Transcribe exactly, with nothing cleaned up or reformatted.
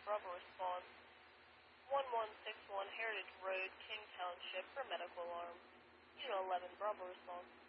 Bravo response. one one six one Heritage Road, King Township for medical alarm. Unit eleven, Bravo response.